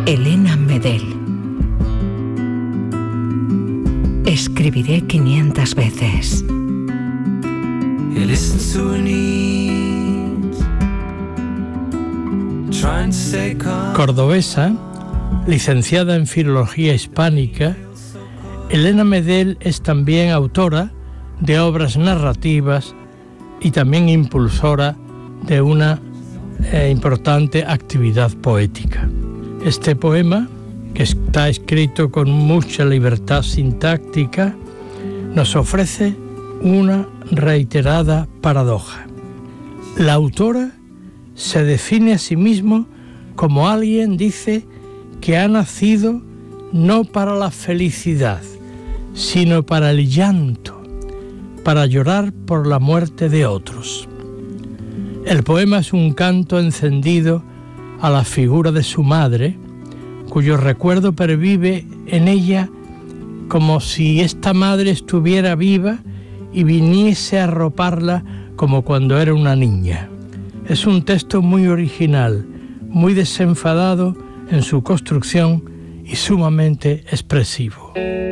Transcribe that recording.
Elena Medel. Escribiré 500 veces. Cordobesa, licenciada en Filología Hispánica, Elena Medel es también autora de obras narrativas y también impulsora de una importante actividad poética. Este poema, que está escrito con mucha libertad sintáctica, nos ofrece una reiterada paradoja. La autora se define a sí mismo como alguien, dice, que ha nacido no para la felicidad, sino para el llanto, para llorar por la muerte de otros. El poema es un canto encendido a la figura de su madre, cuyo recuerdo pervive en ella como si esta madre estuviera viva y viniese a arroparla como cuando era una niña. Es un texto muy original, muy desenfadado en su construcción y sumamente expresivo.